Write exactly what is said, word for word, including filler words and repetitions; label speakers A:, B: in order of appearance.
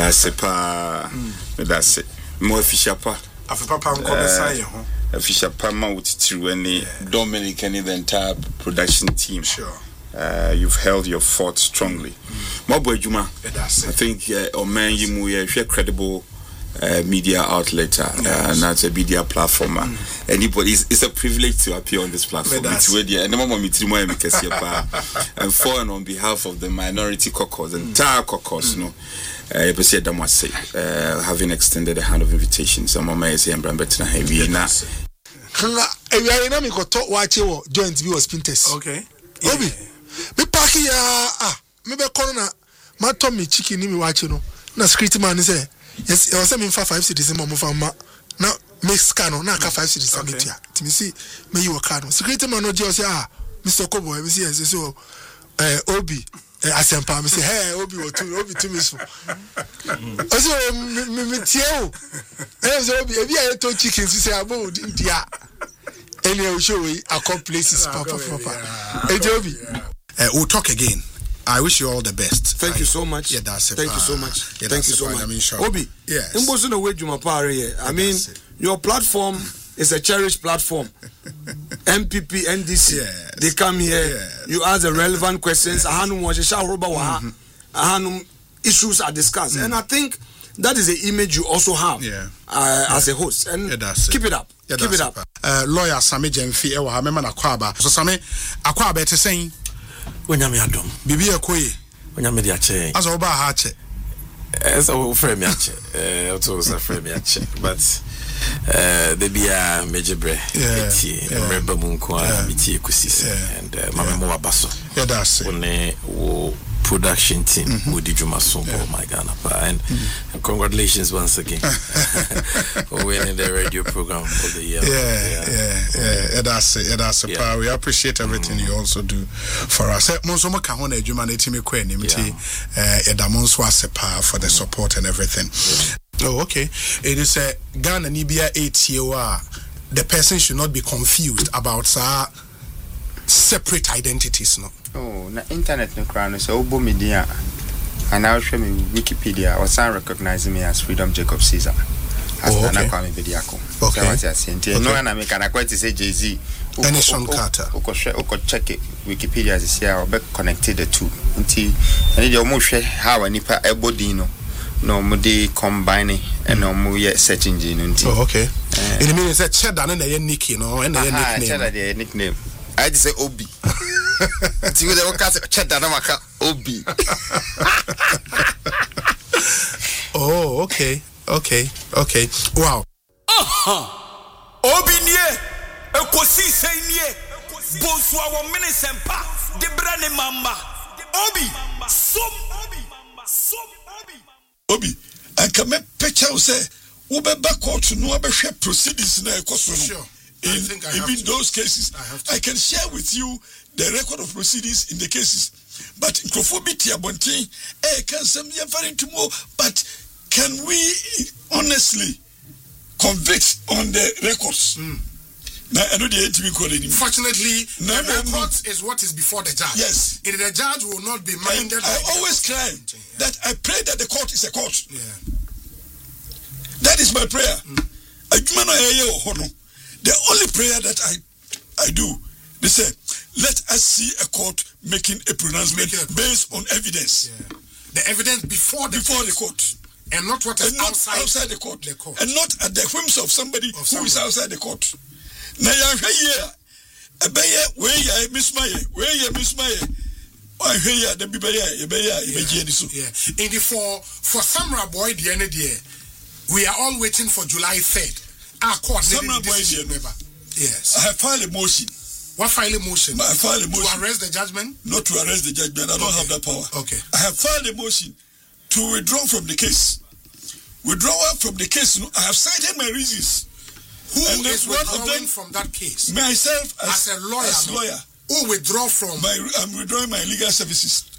A: That's it, pa. That's it. More official pa.
B: Afipa pa nko be say ho.
A: Official pa ma wutiru any Dominic and the entire production team.
B: Sure.
A: Uh, you've held your fort strongly. Mobo Juma. I think uh, Omen Yimu is a credible uh, media outlet uh, yes. and that's a media platform. Mm. Anybody, it's, it's a privilege to appear on this platform. It's really, and and for and on behalf of the minority caucus, the entire caucus, you know, uh, uh, having extended a hand of invitation. Some of my say and Brambetina heavy now.
C: Joint view was Pinterest.
B: Okay.
C: Obi, me park ya ah, me be corner. My Tommy chicken ni me watch no. Na security man say yes, I was saying for five cities in Momo Fama. Now make scan no, na ka five cities submit here. To me see me you card no. Security man no just say ah, Mister Kobo, me see yes so eh Obi eh asempa me say hey Obi o to Obi to me so. Also me me tie o. Eh so Obi e bi aye to chicken say abo di dia. Any will show we accomplices papa papa. Hey Obi.
B: Uh, we'll talk again. I wish you all the best.
D: Thank I, you so much.
B: Yeah, that's it.
D: Thank you so much.
B: Yeah,
D: Thank you so much. I mean, sure. Obi,
B: yes.
D: In no way Juma Pare. I mean, your platform is a cherished platform. M P P, N D C, yes. They come here. Yes. You ask the relevant questions. Mm-hmm. Issues are discussed, mm-hmm. and I think that is the image you also have
B: yeah.
D: Uh,
B: yeah.
D: as a host. And
B: yeah,
D: keep it up.
B: Yeah,
D: keep it up.
B: Uh, lawyer Sami Jemfi, ewa hamema na kwaba. So Sami, akwaba ete saying.
E: Wanyame adom
B: bibi ekoye
E: wanyame di ache
B: aso oba ha ache
E: esa o frame ache eh o to sa frame ache but eh the bia mejebre eti remember mu nko a biti ekusi and mama mo abaso
B: yeah that's it
E: one wo production team mm-hmm. with Juma Sombo yeah. my Ghana and, mm-hmm. and congratulations once again for winning the radio program of the year.
B: Yeah, yeah, yeah, yeah. That's it. That's it. Yeah. We appreciate everything mm-hmm. you also do for us. Monso mo ka ho na adwuma na etimi kɔ anim ti eh edamonso asepa for the support and everything. Yeah. Oh, okay. It is a Ghana Nibia eight year the person should not be confused about uh, separate identities, no.
F: Oh, na internet no crown so obo media and now show me Wikipedia or some recognize me as Freedom Jacob Caesar. As
B: oh, okay.
F: na kwame bediako.
B: Okay.
F: So what you say? Okay. No na me kana kwete say Jay-Z.
B: Anderson Carter.
F: Uko share uko check it. Wikipedia is here or be connected the two. Nti and dey omo hwe how anipa ebodi no. No mo dey combine and no mo ye search engine nti.
B: Oh, okay. Uh, it means say cheddar na ye nickname no and ye nickname.
F: Cheddar dey nickname. I just say Obi. Ti go dey work as cheddar na maka Obi.
B: Oh, okay. Okay. Okay. Wow.
G: Aha. Obi nie. Ekosi sei nie. Bonso awon minisempa. De brane mama. Obi. Som Obi. Som Obi.
H: Obi. Anka me picture say wo be back court no abehwe proceedings na ekoso no.
B: Sure.
H: In, even those cases, I, I can share with you the record of proceedings in the cases. But Nkrophobia Bontin, eh, can some be very to more. But can we honestly convict on the records?
B: Mm.
H: Now, I know the N T V code anymore.
B: Fortunately,
H: no,
B: the
H: no,
B: records no. is what is before the judge.
H: Yes.
B: If the judge will not be minded.
H: I always claim yeah. that I pray that the court is a court.
B: Yeah.
H: That is my prayer. Mm. The only prayer that I I do, they say, let us see a court making a pronouncement a based on evidence.
B: Yeah. The evidence before the
H: before
B: court.
H: the court.
B: And not what is
H: and not
B: outside,
H: outside the court.
B: the court.
H: And not at the whims of somebody
B: of
H: who
B: somebody.
H: is outside the court. Now you here. A bayer, where you miss my where you miss my I hear the Bibaya,
B: yeah. In the for for Samra boy the end of the year, we are all waiting for July third. Our court
H: Samra boy remember.
B: Yes.
H: I have filed a motion.
B: What file a motion?
H: I filed a motion
B: to arrest the judgment?
H: Not to arrest the judgment. I don't
B: okay.
H: have that power.
B: Okay.
H: I have filed a motion to withdraw from the case. Withdrawal from the case. I have cited my reasons.
B: Who and is withdrawing from that case?
H: Myself as,
B: as a lawyer.
H: As lawyer.
B: Who withdraw from?
H: My, I'm withdrawing my legal services.